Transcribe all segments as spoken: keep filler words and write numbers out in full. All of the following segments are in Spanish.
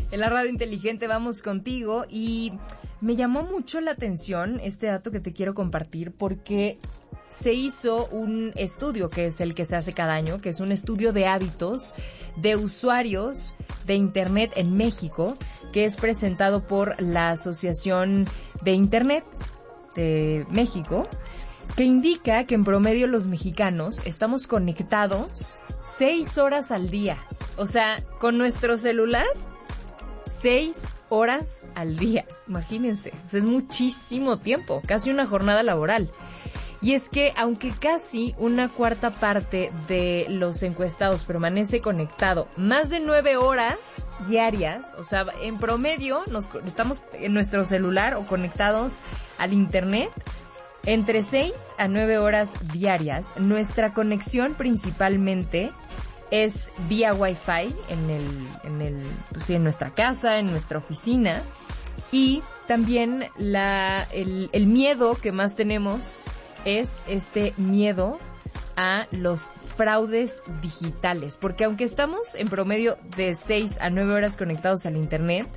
En la radio inteligente vamos contigo y me llamó mucho la atención este dato que te quiero compartir porque se hizo un estudio que es el que se hace cada año, que es un estudio de hábitos de usuarios de Internet en México, que es presentado por la Asociación de Internet de México, que indica que en promedio los mexicanos estamos conectados seis horas al día. O sea, con nuestro celular, seis horas al día. Imagínense, es muchísimo tiempo, casi una jornada laboral. Y es que aunque casi una cuarta parte de los encuestados permanece conectado más de nueve horas diarias, o sea, en promedio nos estamos en nuestro celular o conectados al internet entre seis a nueve horas diarias, nuestra conexión principalmente es vía Wi-Fi en el, en el, pues sí, en nuestra casa, en nuestra oficina, y también la, el, el miedo que más tenemos es este miedo a los fraudes digitales, porque aunque estamos en promedio de seis a nueve horas conectados al internet,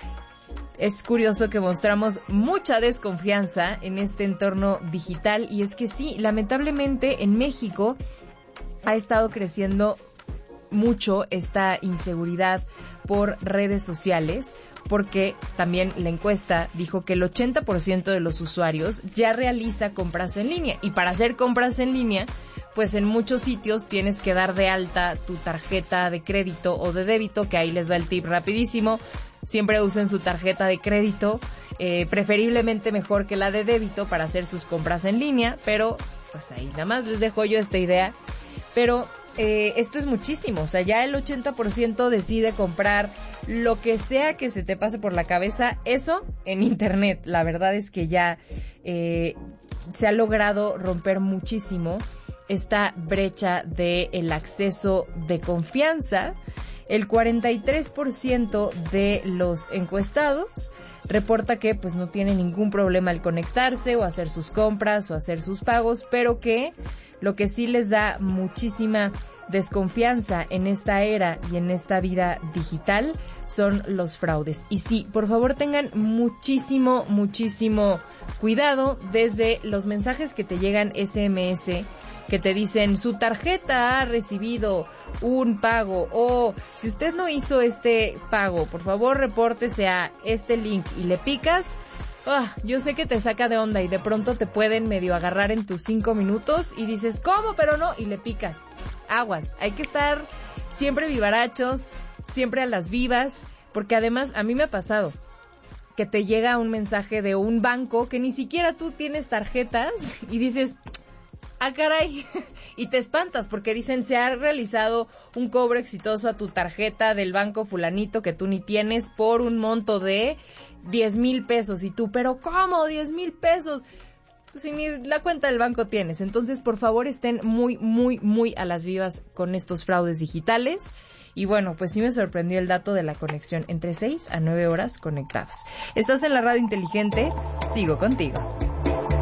es curioso que mostramos mucha desconfianza en este entorno digital, y es que sí, lamentablemente en México ha estado creciendo mucho esta inseguridad por redes sociales, porque también la encuesta dijo que el ochenta por ciento de los usuarios ya realiza compras en línea, y para hacer compras en línea, pues en muchos sitios tienes que dar de alta tu tarjeta de crédito o de débito, que ahí les da el tip rapidísimo. Siempre usen su tarjeta de crédito, eh, preferiblemente mejor que la de débito para hacer sus compras en línea, pero pues ahí nada más les dejo yo esta idea. Pero eh, esto es muchísimo, o sea, ya el ochenta por ciento decide comprar lo que sea que se te pase por la cabeza, eso en internet. La verdad es que ya eh, se ha logrado romper muchísimo esta brecha de el acceso de confianza. El cuarenta y tres por ciento de los encuestados reporta que pues no tiene ningún problema al conectarse o hacer sus compras o hacer sus pagos, pero que lo que sí les da muchísima desconfianza en esta era y en esta vida digital son los fraudes. Y sí, por favor tengan muchísimo, muchísimo cuidado desde los mensajes que te llegan ese eme ese, que te dicen su tarjeta ha recibido un pago, o si usted no hizo este pago, por favor repórtese a este link, y le picas. Oh, yo sé que te saca de onda y de pronto te pueden medio agarrar en tus cinco minutos y dices, ¿cómo? Pero no, y le picas. Aguas, hay que estar siempre vivarachos, siempre a las vivas, porque además a mí me ha pasado que te llega un mensaje de un banco que ni siquiera tú tienes tarjetas y dices, ah, caray, y te espantas porque dicen se ha realizado un cobro exitoso a tu tarjeta del banco fulanito que tú ni tienes por un monto de diez mil pesos, y tú, pero ¿cómo? diez mil pesos, pues si ni la cuenta del banco tienes. Entonces, por favor, estén muy, muy, muy a las vivas con estos fraudes digitales. Y bueno, pues sí me sorprendió el dato de la conexión, entre seis a nueve horas conectados. Estás en la radio inteligente, sigo contigo.